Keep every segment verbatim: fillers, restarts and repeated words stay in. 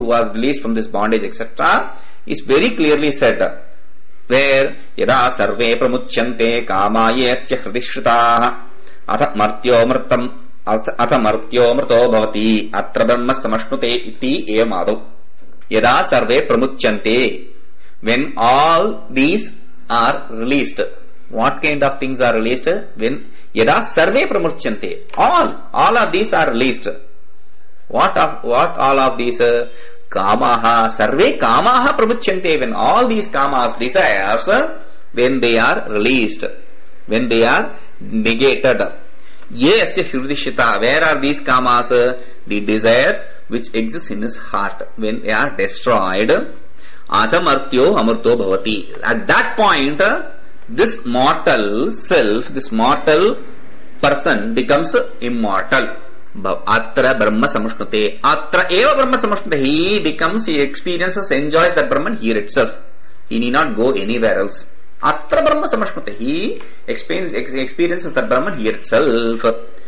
who are released from this bondage, et cetera, is very clearly said. Where yada sarve pramuchyante kamayesya hridishritaha atha martyo mritam atha martyo mrito bhavati atra brahma samashnute iti evamadu. Yada sarve pramuchyante, when all these are released. What kind of things are released? When yada sarve pramuchyante, all all of these are released. What of what all of these? Uh, Kamaha, sarve kamaha pramuchyante, when all these kamas, desires, when they are released, when they are negated. Yes, hridishita, where are these kamas? The desires which exist in his heart, when they are destroyed. Atamartyo amurto bhavati. At that point, this mortal self, this mortal person becomes immortal. Atra Brahma Samushnute. Atra eva Brahma Samushnute. He becomes, he experiences, enjoys that Brahman here itself. He need not go anywhere else. Atra Brahma Samushnute. He experiences, experiences that Brahman here itself.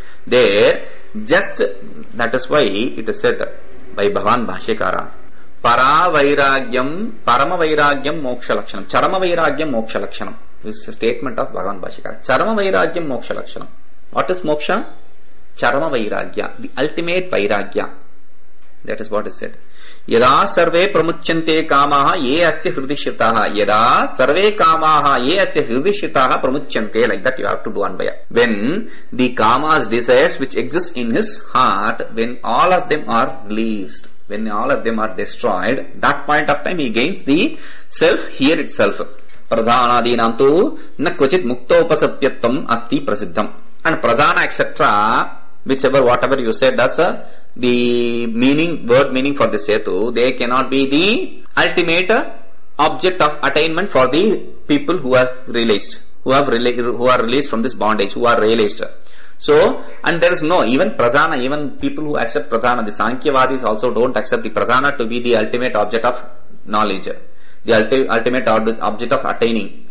There, just that is why it is said by Bhagavan Bhashyakara. Para Vairagyam, Parama Vairagyam Moksha Lakshanam. Charama Vairagyam Moksha Lakshanam. This is a statement of Bhagavan Bhashyakara. Charama Vairagyam Moksha Lakshanam. What is moksha? Charama Vairagya, the ultimate Vairagya. That is what is said. Yada sarve pramuchyante kamaha ye asya hridishritaha. Yada sarve kamaha ye asya hridishritaha pramuchyante. Like that you have to do anvaya. When the kamas, desires which exist in his heart, when all of them are released, when all of them are destroyed, that point of time he gains the self here itself. Pradhanadinam tu na kvachit muktopasapyatvam asti prasiddham. And pradhana, et cetera, whichever, whatever you said as uh, the meaning, word meaning for the setu, they cannot be the ultimate uh, object of attainment for the people who are released, who have rela- who are released from this bondage, who are released. So, and there is no, even pradhana, even people who accept pradhana, the Sankhya-vadis also don't accept the pradhana to be the ultimate object of knowledge, the ulti- ultimate ob- object of attaining.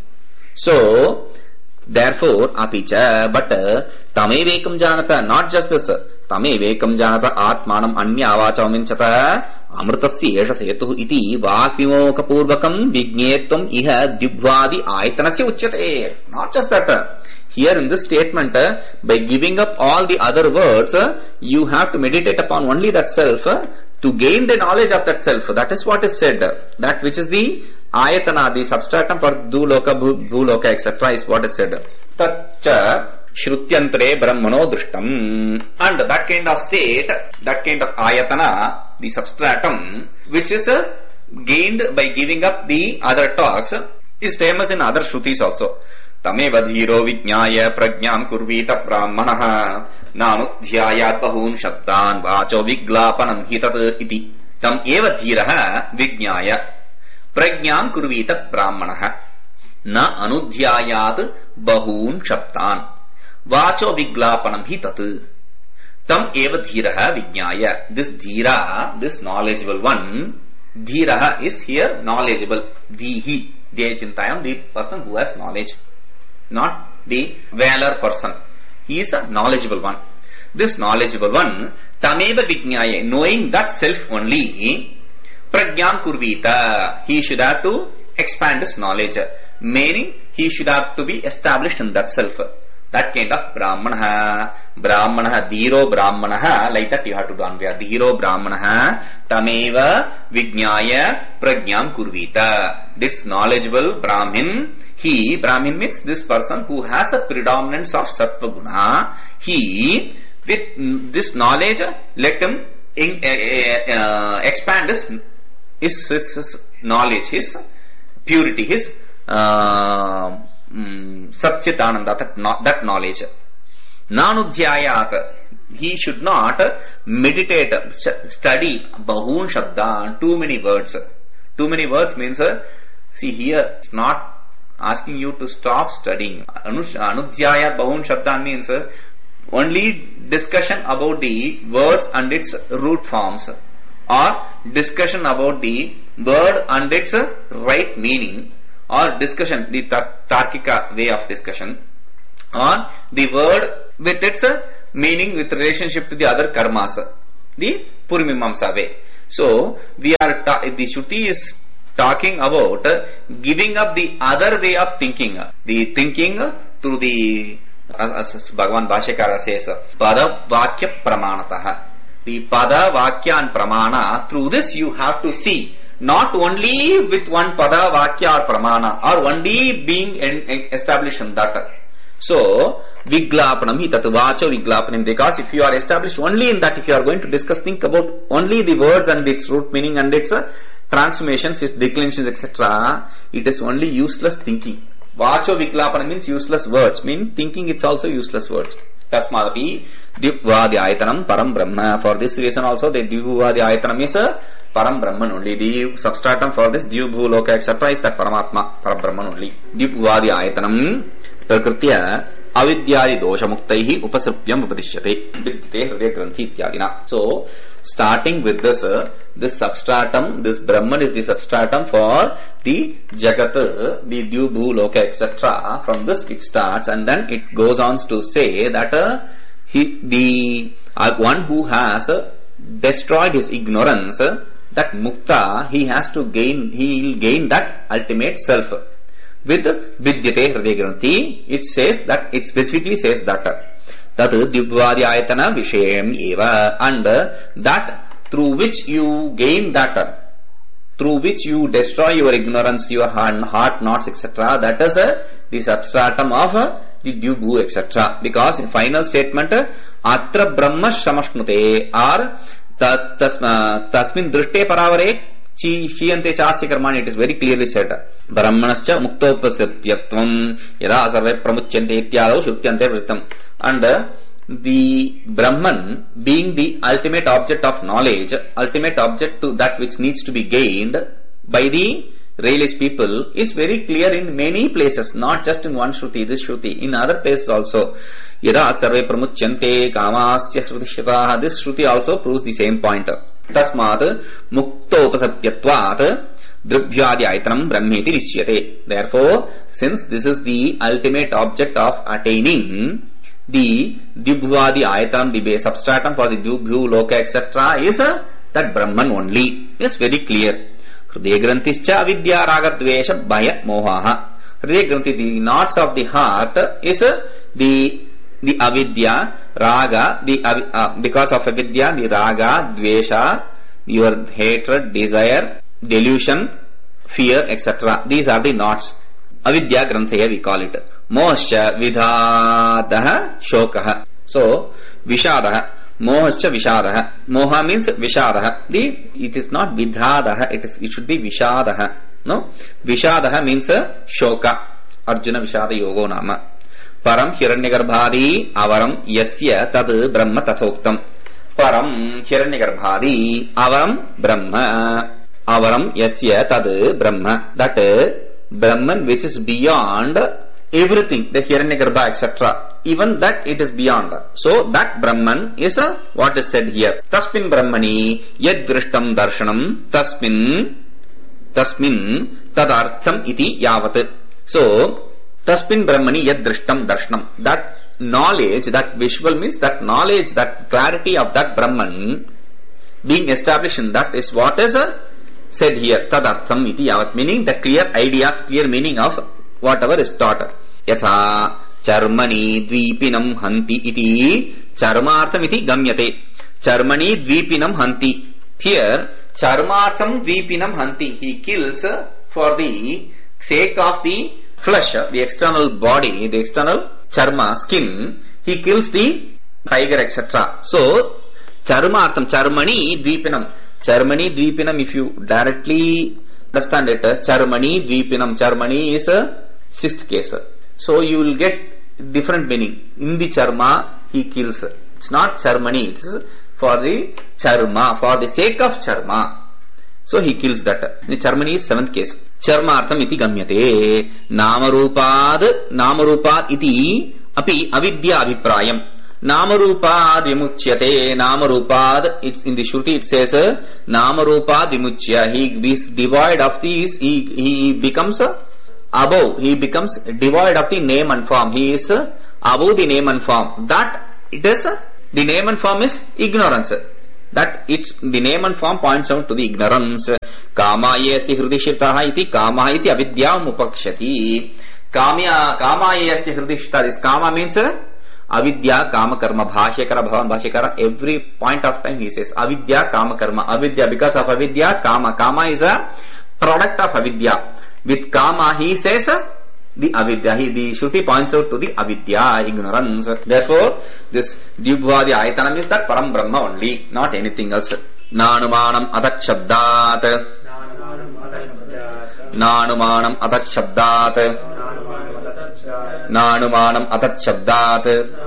So, therefore, apicha, but tamevekam janata, not just this, tamevekam janata atmanam anya avacham vinchata amritasya esha setu iti vakvimoka purvakam vignetvam iha dibvadi ayatanasya uchyate. Not just that. Here in this statement, by giving up all the other words, you have to meditate upon only that self to gain the knowledge of that self. That is what is said. That which is the ayatana, the substratum for dhuloka, bhuloka, et cetera is what is said. Tacha shrutyantre brahmano drishtam. And that kind of state, that kind of ayatana, the substratum, which is gained by giving up the other talks, is famous in other shrutis also. Tameva dhiro vijnaya prajnam kurvita brahmanaha nanudhyayat bahun shabdan vacho viglapanam hitat iti. Tam eva dhiraha vijnaya prajnam kurvita brahmanaha na anudhyayat bahun shabdan vacho viglapanam hitat. Tam eva dhiraha vijnaya. This dhira, this knowledgeable one, dhiraha is here knowledgeable. Dhihi, de chintayam, the person who has knowledge. Not the valor person. He is a knowledgeable one. This knowledgeable one, tameva vijnaya, knowing that self only, pragyam kurvita, he should have to expand his knowledge. Meaning, he should have to be established in that self. That kind of brahmanaha, brahmanaha, dhiro brahmanaha, like that you have to do anvaya. Dhiro brahmanaha, tameva vijnaya pragyam kurvita. This knowledgeable Brahmin, he, Brahmin means this person who has a predominance of sattva guna, he, with this knowledge, let him in, uh, uh, expand his, his, his, his knowledge, his purity, his uh, um, satchitananda, that, that knowledge. Nanudhyayat, he should not meditate, study bahun shabdan, too many words. Too many words means, uh, see here, it's not asking you to stop studying. Anudhyayat bahun shabdan means uh, only discussion about the words and its root forms, or discussion about the word and its uh, right meaning, or discussion, the tar- Tarkika way of discussion, or the word with its uh, meaning with relationship to the other karmas, the Purimimamsa way. So, we are, ta- the Shruti is talking about giving up the other way of thinking. The thinking through the, as, as Bhagavan Bhashyakara says, Pada Vakya Pramanatah. The Pada, Vakya and Pramana, through this you have to see, not only with one Pada, Vakya or Pramana, or only being en- en- established in that. So, Viglapanam, hi tatvacha Viglapanam, because if you are established only in that, if you are going to discuss, think about only the words and its root meaning and its uh, transformations, its declinations, et cetera, it is only useless thinking. Vacho Viglapanam means useless words, mean thinking it's also useless words. Tasmadapi Dvivadi Ayatanam Param Brahma. For this reason also the Dvivadi Ayatanam is a Param Brahman only. The substratum for this Dvibhu Loka et cetera is that Paramatma, Param Brahman only. Dvivadi Ayatanam Prakritya Avidyadi Dosha Muktaihi Upasrupyam Upadishyate Vidyate Hridaya Granthi Ityadina. So, starting with this, uh, this substratum, this Brahman is the substratum for the Jagat, the Dvibhu Loka et cetera. From this it starts and then it goes on to say that uh, he, the uh, one who has uh, destroyed his ignorance, uh, that Mukta, he has to gain, he will gain that ultimate self. With Vidyate Hridaya Granthi, it says that, it specifically says that Tat Dvivadi Ayatana Vishayam Eva, and that through which you gain that, through which you destroy your ignorance, your heart, heart knots, et cetera. That is uh, the substratum of uh, the Dvibhu, et cetera. Because in final statement, Atra Brahma Shamashnute, or Tasmin Drishte Paravare Chi Shiyante Chasya Karmani, it is very clearly said. Brahmanascha Muktopasatyatvam Yada Sarve Pramuchyante Ityado Shrutyante Vritam. And uh, the Brahman being the ultimate object of knowledge, ultimate object to that which needs to be gained by the realized people, is very clear in many places, not just in one Shruti, this Shruti, in other places also. Yada Sarve Pramuchyante Kamasya Hridishyataha. This Shruti also proves the same point. Tasmat Muktopasapyatvat Dribhyadi Aitanam Brahmeti Rishyate. Therefore, since this is the ultimate object of attaining the Dvivadi Ayatam, the substratum for the Dvibhu Loka, et cetera, is uh, that Brahman only. It is very clear. Hridaya Granthischa Avidya Ragadvesha Bhaya Mohaha. Hridaya Granthi, the knots of the heart, is uh, the the avidya, raga, the uh, because of avidya, the raga, dvesha, your hatred, desire, delusion, fear, et cetera. These are the knots. Avidya Granthaya we call it. Mohascha vidhadaha shokaha. So, vishadaha. Mohascha vishadaha. Moha means vishadaha. The, it is not vidhadaha, it is, it should be vishadaha. No? Vishadaha means uh, shoka. Arjuna Vishada Yogo Nama. Param Hiranyagarbhadi Avaram Yasya Tad Brahma Tathoktam. Param Hiranyagarbhadi Avaram Brahma Avaram Yasya Tad Brahma. That Brahman which is beyond everything, the Hiranyagarbha, et cetera. Even that it is beyond. So that Brahman is a, what is said here. Tasmin Brahmani Yad Drishtam Darshanam Tasmin Tasmin Tadartham Iti Yavat. So Tasmin Brahmani Yad Drishtam Darshanam. That knowledge, that visual means that knowledge, that clarity of that Brahman being established in that is what is uh, said here. Tadartham iti yavat, meaning the clear idea, clear meaning of whatever is taught. Yatha charmani dvipinam hanti iti charmartham iti gamyate. Charmani dvipinam hanti. Here, charmartham dvipinam hanti. He kills for the sake of the flesh, the external body, the external charma, skin, he kills the tiger, et cetera. So, charmartham, charmani dvipinam. Charmani dvipinam, if you directly understand it, charmani dvipinam, charmani is a sixth case. So, you will get different meaning. In the charma, he kills. It's not charmani, it's for the charma, for the sake of charma. So he kills that. The charmani is seventh case. Charmartham iti gamyate. Namarupad, namarupad iti api avidya abhiprayam. Namarupad vimuchyate. Namarupad, it's in the Shruti it says, Namarupad vimuchya. He is devoid of these, he, he becomes above, he becomes devoid of the name and form. He is above the name and form. That it is, the name and form is ignorance. that it's the name and form points out to the ignorance. Kamayesi hridishitaha iti kamaha iti avidyam upakshati. Kamya kamayesi hridishita. This kama means avidya kama karma. Bhashyakara bhavan bhashyakara. Every point of time he says avidya kama karma. Avidya, because of avidya kama. Kama is a product of avidya. With kama he says the avidya. He, the Shruti points out to the avidya, ignorance. Therefore, this Dvivadi Ayatana means that Param Brahma only, not anything else. Nanumanam atat shabdat. Nanumanam atat shabdat. Nanumanam atat shabdat.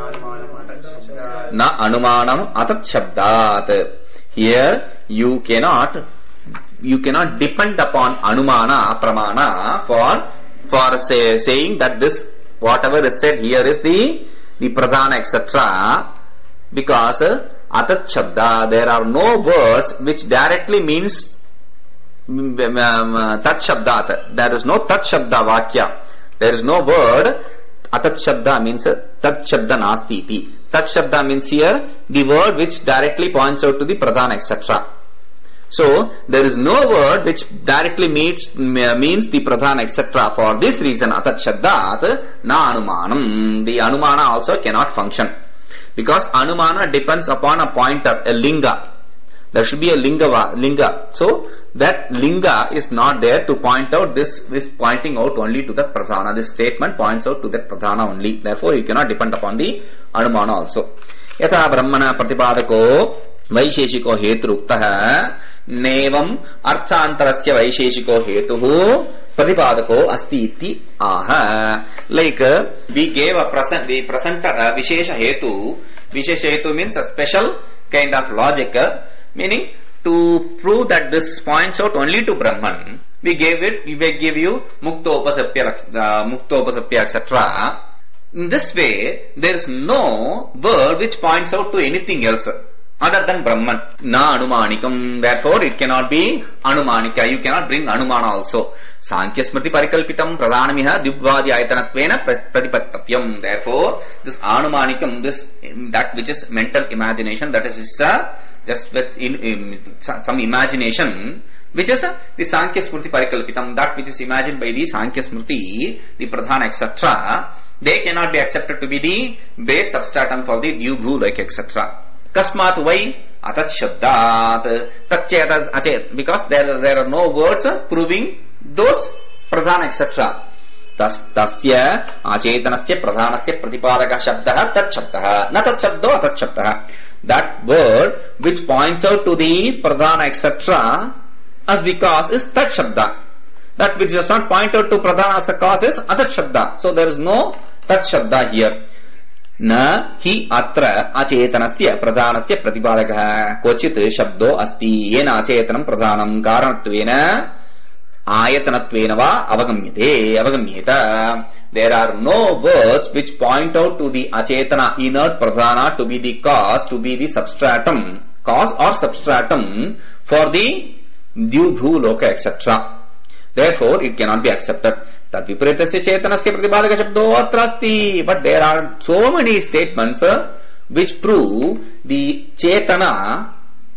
Na anumanam atat shabdat. Here, you cannot, you cannot depend upon anumana, pramana for for say, saying that this whatever is said here is the the pradhana, et cetera. Because uh, atat shabda, there are no words which directly means um, uh, tat shabdat. There is no tat shabda vakya. There is no word. Atat shabda means uh, tat shabda nasti iti. Tat shabda means here the word which directly points out to the pradhana, et cetera. So, there is no word which directly means, means the pradhana, et cetera. For this reason, atat shabdat na anumanam. The anumana also cannot function. Because anumana depends upon a pointer, a linga. There should be a linga. linga. So, that linga is not there to point out this, this pointing out only to the pradhana. This statement points out to the pradhana only. Therefore, you cannot depend upon the anumana also. Yatha brahmana pratipadako vaisheshiko heturuktah nevam arthantarasya vaisheshiko hetuhu pratipadako asti iti aha. Like uh, we gave a present, we presented a vishesha hetu. Vishesha hetu means a special kind of logic, uh, meaning to prove that this points out only to Brahman. We gave it, we will give you mukto upasapya, uh, mukto upasapya, et cetera. In this way, there is no word which points out to anything else other than Brahman. Na anumanikam. Therefore, it cannot be anumanika. You cannot bring anumana also. Sankhya smriti parikalpitam pradhanamiha dvivadi ayatanatvena pratipattapyam. Therefore, this anumanikam, this that which is mental imagination, that is uh, just with in, in, some imagination, which is uh, the Sankhya smriti parikalpitam, that which is imagined by the Sankhya smriti, the pradhana, et cetera. They cannot be accepted to be the base substratum for the dvibhu, like et cetera. Kasmat vai atat shabdat tatchetas achet, because there there are no words proving those pradhana, et cetera. Tas tasya achetanasya pradhanasya pratipadaka shabdah tat shabdah na tat shabdo atat shabdah. That word which points out to the pradhana, et cetera as the cause is tat shabda. That which does not point out to pradhana as a cause is atat shabda. So there is no tat shabda here. Na hi atra achetanasya pradhanasya pratipadakah kochit shabdo asti yena achetanam pradhanam karanatvena ayatanatvena va avagamyate avagamyeta. There are no words which point out to the achetana, inert pradhana, to be the cause, to be the substratum, cause or substratum for the dvibhu loka, et cetera. Therefore, it cannot be accepted. That viparetasya chetanasya pratipadaka shabdo atrasti. But there are so many statements uh, which prove the chetana,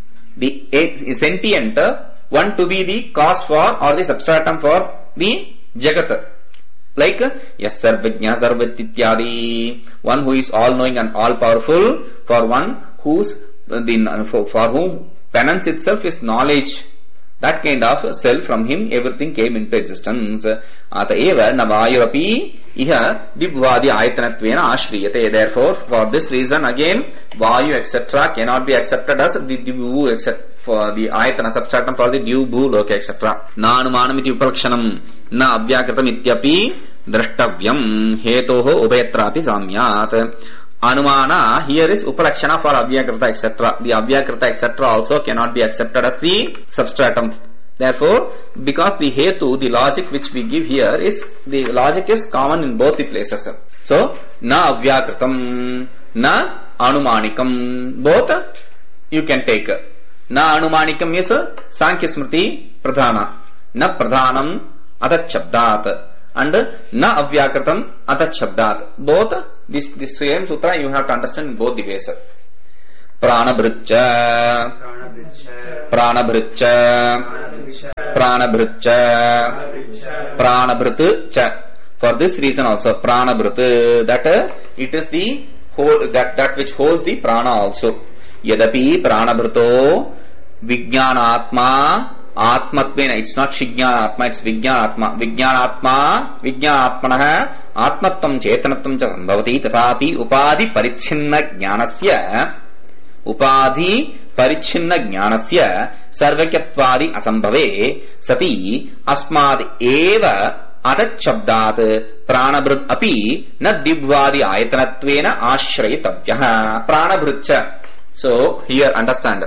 the sentient uh, one to be the cause for or the substratum for the jagat. Like yes sarvajna sarvatityadi, one who is all knowing and all powerful, for one whose the for, for whom penance itself is knowledge. That kind of self, from him everything came into existence. Ataeva navayurapi iha dvivadi ayatanatvena ashriyate. Therefore, for this reason again, vayu, et cetera cannot be accepted as the dvibhu, except for the ayatana substratum for the dvibhu loka, et cetera. Na anumanam iti upalakshanam na abhyakritam ityapi drashtavyam hetoho ubayatrapi samyat. Anumana here is upalakshana for avyakrita, et cetera. The avyakrita, et cetera also cannot be accepted as the substratum. Therefore, because the hetu, the logic which we give here is, the logic is common in both the places. So, na avyakritam, na anumanikam, both you can take. Na anumanikam is Sankhya smriti pradhana. Na pradhanam atat shabdat. And na avyakritam atat shabdat. Both this, this same sutra you have to understand in both the ways. pranabhritcha, pranabhritcha, pranabhritcha, pranabhritcha. For this reason also, pranabhrit, that uh, it is the whole, that, that which holds the prana also. Yadapi pranabhrito vijnanatma atmatvena. It's not shijnanatma, it's vijnanatma. Vijnanatma, vijnanatmanah atmatvam chetanatvam cha sambhavati tathapi upadhi parichinna jnanasya upadhi parichinna jnanasya sarvakyatvari asambhave sati asmad eva atat shabdat pranabhrit api na divvadi ayatanatvena ashrayatavyah. Pranabhritcha. So here understand.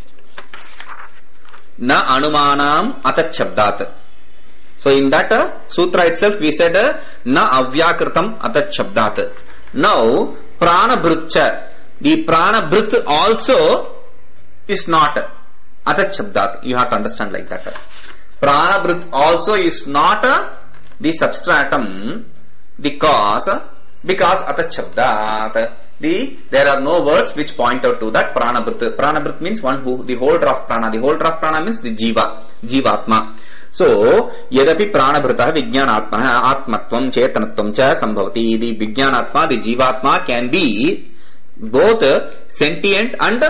Na anumanam atat shabdat. So in that uh, sutra itself we said uh, na avyakritam atat shabdat. Now pranabhritcha, the pranabhrit also is not atat shabdat. You have to understand like that. Pranabhrit also is not uh, the substratum, the cause, because atat shabdat. The, there are no words which point out to that pranabhrit. Pranabhrit means one who, the holder of prana. The holder of prana means the jiva, jivatma. So, yadapi pranabhrita vijnanatma atmatvam chetanatvam cha sambhavati. The vijnanatma, the jivatma can be both sentient and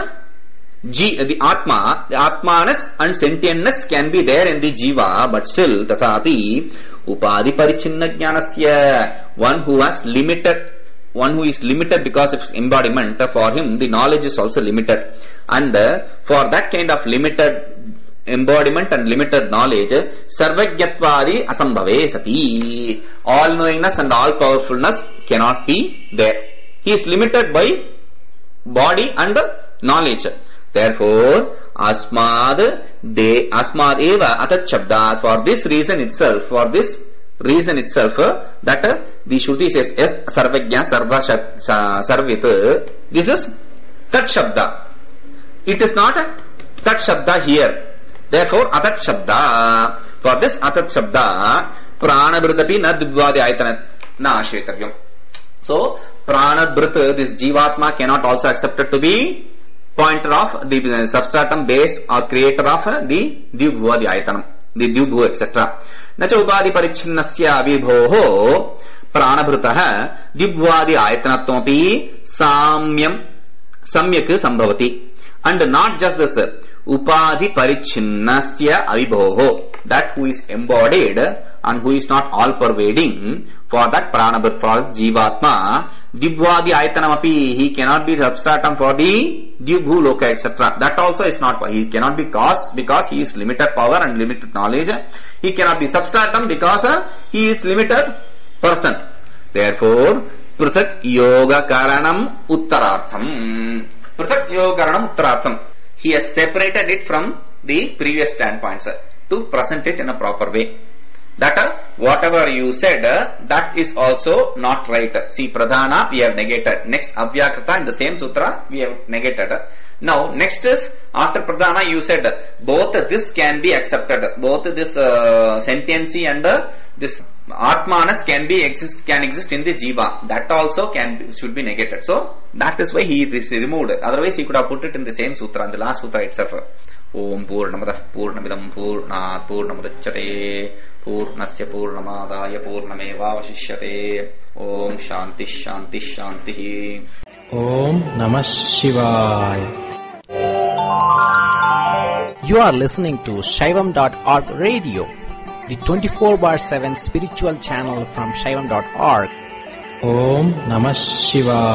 G, the atma, the atmanas and sentientness can be there in the jiva, but still tathapi upadhi parichinna jnanasya. One who has limited, one who is limited because of his embodiment, for him the knowledge is also limited. And for that kind of limited embodiment and limited knowledge, sarvagyatvari asambhave sati. All knowingness and all powerfulness cannot be there. He is limited by body and knowledge. Therefore, asmad de asmad eva atat shabdat. For this reason itself, for this reason itself, uh, that uh, the Shruti says yes, sarvajna sarva sarvit. This is tat shabda. It is not a tat shabda here. Therefore, atat shabda. For this atat shabda, pranabhritapi na divvadi ayatana na ashetavyam. So, pranabhrit, this jivatma cannot also accepted to be pointer of the substratum, base or creator of the divvadi ayatanam, the divbhu, et cetera. Nacha upadhi parichinnasya vibhoho pranabhritah divvadi ayatanatvapi samyam samyak sambhavati. And not just this, upadhi parichinnasya avibhoho, that who is embodied and who is not all pervading, for that pranabhrit, for jivatma, divvadi ayatanamapi, he cannot be the substratum for the divbhu loka, et cetera. That also is not, he cannot be cause because he is limited power and limited knowledge. He cannot be substratum because uh, he is limited person. Therefore, prithak yoga karanam uttarartham. Prithak yoga karanam uttarartham. He has separated it from the previous standpoints uh, to present it in a proper way. That uh, whatever you said, uh, that is also not right. See, pradhana we have negated. Next, avyakrita in the same sutra we have negated. Now, next is, after pradhana you said, both this can be accepted. Both this uh, sentiency and uh, this atmanas can be exist, can exist in the jiva. That also can be, should be negated. So, that is why he is removed. Otherwise, he could have put it in the same sutra, in the last sutra itself. Om Purnamadah Purnamidam Purnat Purnamudachyate Purnasya Purnamadaya Purnameva Vashishyate. Om Shanti Shanti Shanti. Om Namah Shivaya. You are listening to Shaivam dot org radio, the twenty-four bar seven spiritual channel from Shaivam dot org. Om Namah Shivaya.